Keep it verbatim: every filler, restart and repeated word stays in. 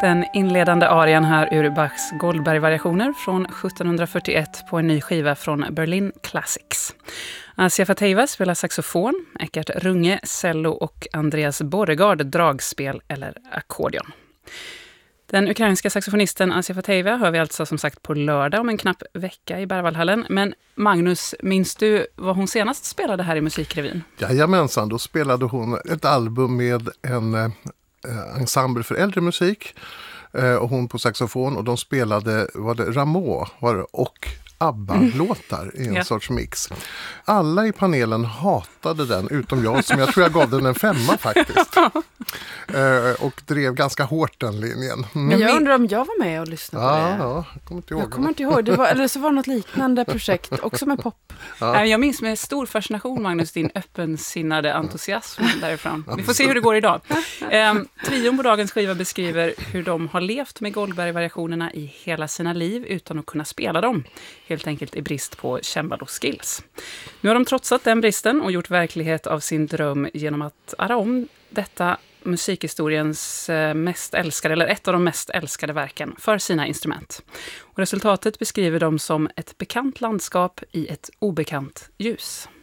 Den inledande arian här ur Bachs Goldberg-variationer från sjuttonhundrafyrtioett på en ny skiva från Berlin Classics. Asia Fateva spelar saxofon, Eckart Runge cello och Andreas Borregard dragspel eller ackordeon. Den ukrainska saxofonisten Asia Fateva hör vi alltså som sagt på lördag om en knapp vecka i Berwaldhallen. Men Magnus, minns du vad hon senast spelade här i Musikrevyn? Jajamensan, då spelade hon ett album med en eh, ensemble för äldre musik eh, och hon på saxofon, och de spelade var det Rameau var det, och ABBA-låtar i en ja. sorts mix. Alla i panelen hatade den, utom jag, som jag tror jag gav den en femma faktiskt. eh, och drev ganska hårt den linjen. Mm. Men jag undrar om jag var med och lyssnade ja, på det. Ja, jag kommer inte ihåg. Jag kommer inte ihåg. Det var, eller så var det något liknande projekt, också med pop. Ja. Jag minns med stor fascination, Magnus, din öppensinnade entusiasm därifrån. Vi får se hur det går idag. Ehm, trion på dagens skiva beskriver hur de har levt med Goldberg-variationerna i hela sina liv utan att kunna spela dem. Helt enkelt i brist på cembalo-skills. Nu har de trotsat den bristen och gjort verklighet av sin dröm genom att ara om detta musikhistoriens mest älskade, eller ett av de mest älskade verken för sina instrument. Och resultatet beskriver de som ett bekant landskap i ett obekant ljus.